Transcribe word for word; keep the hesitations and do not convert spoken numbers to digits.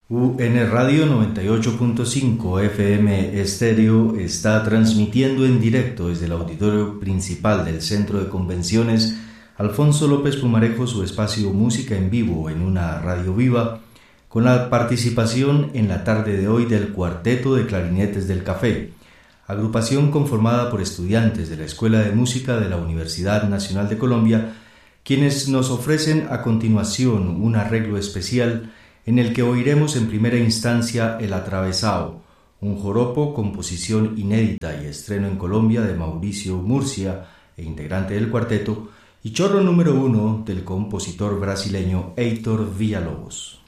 U N Radio noventa y ocho punto cinco F M Estéreo está transmitiendo en directo desde el auditorio principal del Centro de Convenciones Alfonso López Pumarejo su espacio Música en Vivo en una radio viva, con la participación en la tarde de hoy del Cuarteto de Clarinetes del Café, agrupación conformada por estudiantes de la Escuela de Música de la Universidad Nacional de Colombia, quienes nos ofrecen a continuación un arreglo especial en el que oiremos en primera instancia El Atravesao, un joropo, composición inédita y estreno en Colombia de Mauricio Murcia e integrante del cuarteto, y chorro número uno del compositor brasileño Heitor Villa-Lobos.